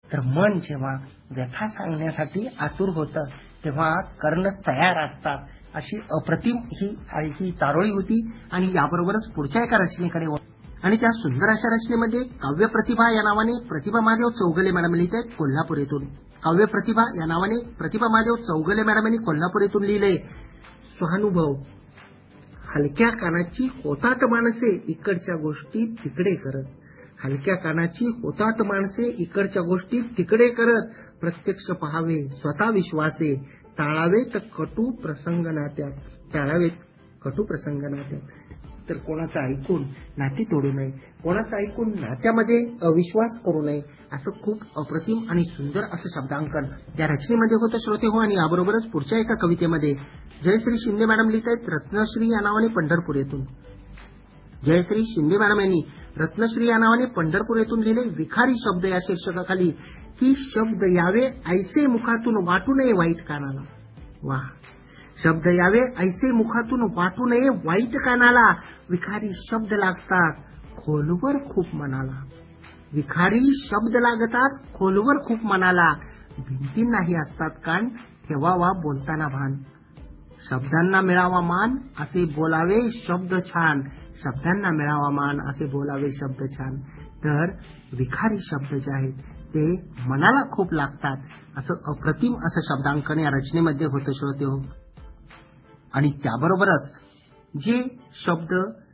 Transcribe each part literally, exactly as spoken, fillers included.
तर मन जेव्हा व्यथा सांगण्यासाठी आतुर होतं तेव्हा कर्ण तयार असतात. अशी अप्रतिम ही ही चारोळी होती. आणि याबरोबरच पुढच्या एका रचनेकडे आणि त्या सुंदर अशा रचनेमध्ये काव्य प्रतिभा या नावाने प्रतिभा महादेव चौगले मॅडम लिहित आहेत कोल्हापूर येथून. काव्य प्रतिभा या नावाने प्रतिभा महादेव चौगले मॅडम यांनी कोल्हापूर येथून लिहिले. स्वानुभव. हलक्या कानाची होतात माणसे इकडच्या गोष्टी तिकडे करत. हलक्या कानाची होतात माणसे इकडच्या गोष्टी तिकडे करत. प्रत्यक्ष पहावे स्वतः विश्वासे. टाळावेत कटू प्रसंग नात्यात. टाळावेत कटू प्रसंग नात्यात. तर कोणाचं ऐकून नाती तोडू नये, कोणाचं ऐकून नात्यामध्ये अविश्वास करू नये, असं खूप अप्रतिम आणि सुंदर असं शब्दांकन या रचनेमध्ये होतं श्रोते हो. आणि याबरोबरच पुढच्या एका कवितेमध्ये जयश्री शिंदे मॅडम लिहित आहेत रत्नश्री या नावाने पंढरपूर येथून. जयश्री शिंदे मॅडम यांनी रत्नश्री या नावाने पंढरपूर येथून लिहिले विखारी शब्द या शीर्षकाखाली की शब्द यावे ऐसे मुखातून वाटू नये वाईट कानाला. वाह. शब्द यावे ऐसे मुखातून वाटू नये वाईट कानाला. विखारी शब्द लागतात खोलवर खूप मनाला. विखारी शब्द लागतात खोलवर खूप मनाला. भिंतींनाही असतात कान ठेवावा बोलताना भान. शब्दांना मिळावा मान असे बोलावे शब्द छान. शब्दांना मिळावा मान असे बोलावे शब्द छान. तर विखारी शब्द जे आहेत ते मनाला खूप लागतात असं अप्रतिम असं शब्दांकन या रचनेमध्ये होतं श्रोते हो. आणि त्याबरोबरच जे शब्द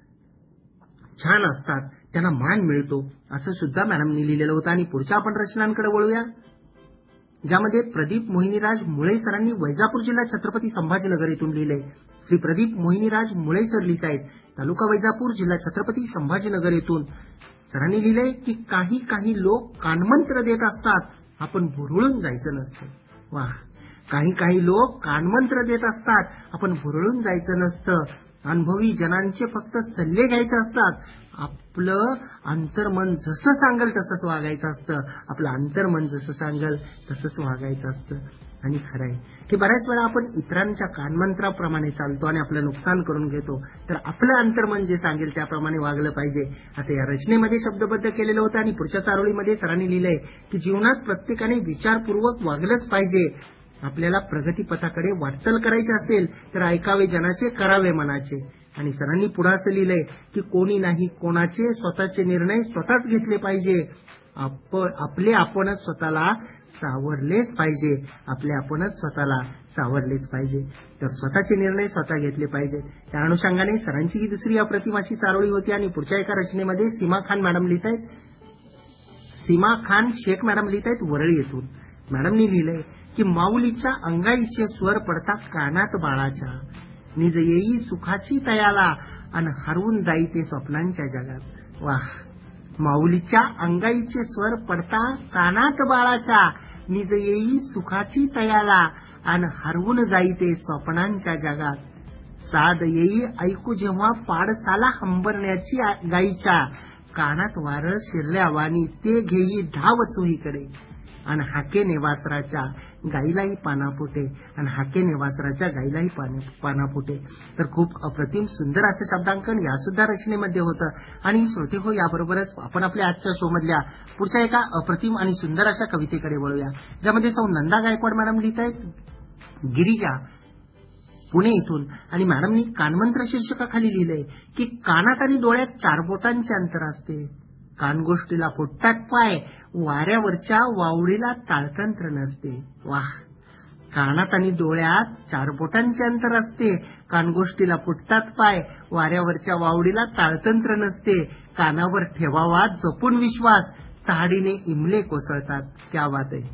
छान असतात त्यांना मान मिळतो असं सुद्धा मॅडमनी लिहिलेलं होतं. आणि पुढच्या आपण रचनांकडे वळूया ज्यामध्ये प्रदीप मोहिनीराज मुळे सरांनी वैजापूर जिल्हा छत्रपती संभाजीनगर येथून लिहिले. श्री प्रदीप मोहिनीराज मुळे सर लिहित आहेत तालुका वैजापूर जिल्हा छत्रपती संभाजीनगर येथून. सरांनी लिहिलंय की काही काही लोक कानमंत्र देत असतात आपण भुरळून जायचं नसतं. वाह. काही काही लोक कानमंत्र देत असतात आपण भुरळून जायचं नसतं. अनुभवी जनांचे फक्त सल्ले घ्यायचे असतात. आपलं अंतर्मन जसं सांगेल तसंच वागायचं असतं. आपलं अंतर्मन जसं सांगेल तसंच वागायचं असतं. आणि खरं आहे की बऱ्याच वेळा आपण इतरांच्या कानमंत्राप्रमाणे चालतो आणि आपलं नुकसान करून घेतो. तर आपलं अंतर्मन जे सांगेल त्याप्रमाणे वागलं पाहिजे असं या रचनेमध्ये शब्दबद्ध केलेलं होतं. आणि पुढच्या चारोळीमध्ये सरांनी लिहिलंय की जीवनात प्रत्येकाने विचारपूर्वक वागलंच पाहिजे. आपल्याला प्रगतीपथाकडे वाटचाल करायची असेल तर ऐकावे जनाचे करावे मनाचे. आणि सरांनी पुढे असं लिहिलंय की कोणी नाही कोणाचे स्वतःचे निर्णय स्वतःच घेतले पाहिजे. आपले आपणच स्वतःला सावरलेच पाहिजे. आपले आपणच स्वतःला सावरलेच पाहिजे. तर स्वतःचे निर्णय स्वतः घेतले पाहिजे. त्या अनुषंगाने सरांची ही दुसरी अप्रतिम अशी चारोळी होती. आणि पुढच्या एका रचनेमध्ये सीमा खान मॅडम लिहित आहेत सीमा खान शेख मॅडम लिहित आहेत वरळी येथून. मॅडमनी लिहिलंय की माऊलीच्या अंगाईचे स्वर पडतात कानात बाळाच्या. निज येई सुखाची तयाला अन हरवून जाई ते स्वप्नांच्या जगात. वाह. माऊलीच्या अंगाईचे स्वर पडता कानात बाळाच्या. निज येई सुखाची तयाला अन हरवून जाई ते स्वप्नांच्या जगात. साद येई ऐकू जेव्हा पाडसाला हंबरण्याची गाईच्या. कानात वारं शिरल्या वाणी ते घेई धाव चोहीकडे. आणि हाके नेवासराच्या गाईलाही पानाफुटे. आणि हाके नेवासराच्या गाईलाही पानाफुटे. तर खूप अप्रतिम सुंदर असं शब्दांकन या सुद्धा रचनेमध्ये होतं. आणि श्रोते हो याबरोबरच आपण आपल्या आजच्या शो मधल्या पुढच्या एका अप्रतिम आणि सुंदर अशा कवितेकडे वळूया ज्यामध्ये सौ नंदा गायकवाड मॅडम लिहित आहेत गिरिजा पुणे इथून. आणि मॅडमनी कानमंत्र शीर्षकाखाली लिहिलंय की कानात आणि डोळ्यात चार बोटांचे अंतर असते. कानगोष्टीला फुटतात पाय वाऱ्यावरच्या वावडीला ताळतंत्र नसते. वाह. कानात आणि डोळ्यात चार बोटांचे अंतर असते. कानगोष्टीला फुटतात पाय वाऱ्यावरच्या वावडीला ताळतंत्र नसते. कानावर ठेवावा जपून विश्वास चहाडीने इमले कोसळतात. क्या बात आहे.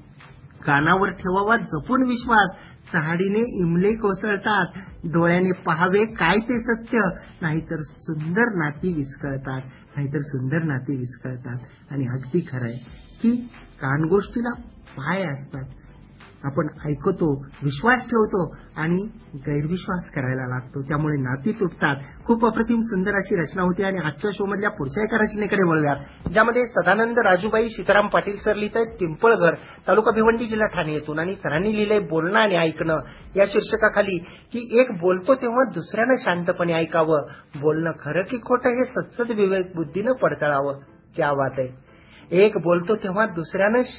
कानावर ठेवावा जपून विश्वास चहाडीने इमले कोसळतात. डोळ्याने पहावे काय ते सत्य नाहीतर सुंदर नाती विस्कळतात. नाहीतर सुंदर नाती विस्कळतात. आणि अगदी खरं आहे की कानगोष्टीला पाय असतात. आपण ऐकतो विश्वास ठेवतो आणि गैरविश्वास करायला लागतो त्यामुळे नाती तुटतात. खूप अप्रतिम सुंदर अशी रचना होती. आणि आजच्या शो मधल्या पुढच्या एका रचनेकडे वळूयात ज्यामध्ये सदानंद राजूबाई सीताराम पाटील सर लिहित आहेत पिंपळघर तालुका भिवंडी जिल्हा ठाणे येथून. आणि सरांनी लिहिलंय बोलणं आणि ऐकणं या शीर्षकाखाली की एक बोलतो तेव्हा दुसऱ्यानं शांतपणे ऐकावं. बोलणं खरं की खोटं हे सत्सद विवेक बुद्धीनं पडताळावं. क्या बात आहे. एक बोलतो तेव्हा दुसऱ्यानं